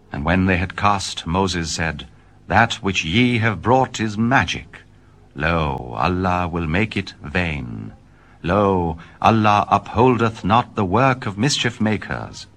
And when they had cast, Moses said, That which ye have brought is magic. Lo, Allah will make it vain. Lo, Allah upholdeth not the work of mischief makers.